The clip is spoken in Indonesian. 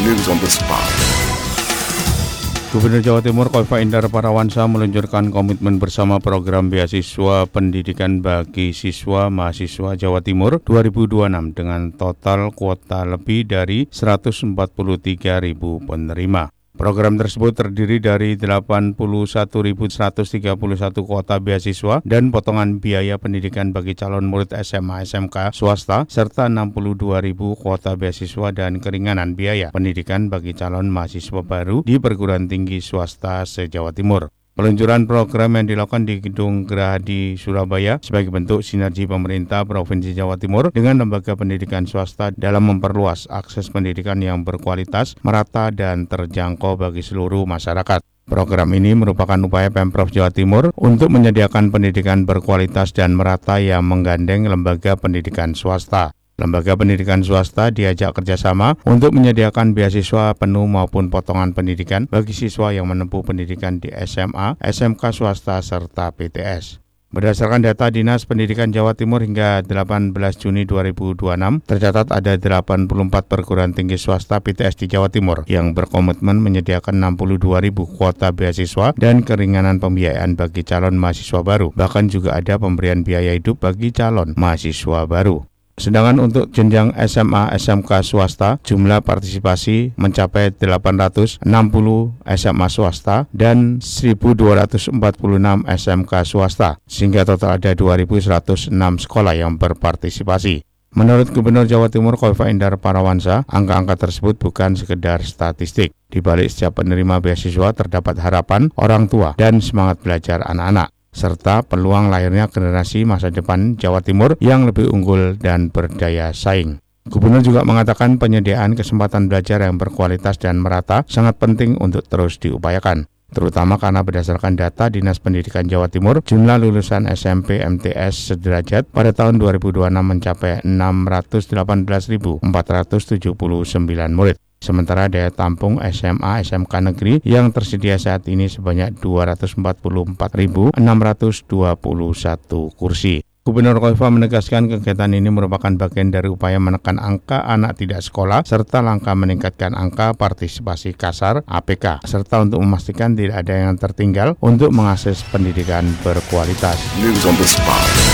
News on the spot. Gubernur Jawa Timur Khofifah Indar Parawansa meluncurkan komitmen bersama program beasiswa pendidikan bagi siswa mahasiswa Jawa Timur 2026 dengan total kuota lebih dari 143.000 penerima. Program tersebut terdiri dari 81.131 kuota beasiswa dan potongan biaya pendidikan bagi calon murid SMA SMK swasta serta 62.000 kuota beasiswa dan keringanan biaya pendidikan bagi calon mahasiswa baru di perguruan tinggi swasta se-Jawa Timur. Peluncuran program yang dilakukan di Gedung Geraha di Surabaya sebagai bentuk sinergi pemerintah Provinsi Jawa Timur dengan lembaga pendidikan swasta dalam memperluas akses pendidikan yang berkualitas, merata, dan terjangkau bagi seluruh masyarakat. Program ini merupakan upaya Pemprov Jawa Timur untuk menyediakan pendidikan berkualitas dan merata yang menggandeng lembaga pendidikan swasta. Lembaga pendidikan swasta diajak kerjasama untuk menyediakan beasiswa penuh maupun potongan pendidikan bagi siswa yang menempuh pendidikan di SMA, SMK swasta, serta PTS. Berdasarkan data Dinas Pendidikan Jawa Timur hingga 18 Juni 2026, tercatat ada 84 perguruan tinggi swasta PTS di Jawa Timur yang berkomitmen menyediakan 62.000 kuota beasiswa dan keringanan pembiayaan bagi calon mahasiswa baru. Bahkan juga ada pemberian biaya hidup bagi calon mahasiswa baru. Sedangkan untuk jenjang SMA SMK swasta, jumlah partisipasi mencapai 860 SMA swasta dan 1.246 SMK swasta, sehingga total ada 2.106 sekolah yang berpartisipasi. Menurut Gubernur Jawa Timur Khofifah Indar Parawansa, angka-angka tersebut bukan sekedar statistik. Di balik setiap penerima beasiswa terdapat harapan orang tua dan semangat belajar anak-anak, serta peluang lahirnya generasi masa depan Jawa Timur yang lebih unggul dan berdaya saing. Gubernur juga mengatakan penyediaan kesempatan belajar yang berkualitas dan merata sangat penting untuk terus diupayakan, terutama karena berdasarkan data Dinas Pendidikan Jawa Timur, jumlah lulusan SMP MTS sederajat pada tahun 2026 mencapai 618.479 murid. Sementara daya tampung SMA SMK negeri yang tersedia saat ini sebanyak 244.621 kursi. Gubernur Khofifah menegaskan kegiatan ini merupakan bagian dari upaya menekan angka anak tidak sekolah serta langkah meningkatkan angka partisipasi kasar APK, serta untuk memastikan tidak ada yang tertinggal untuk mengakses pendidikan berkualitas. News on the spot.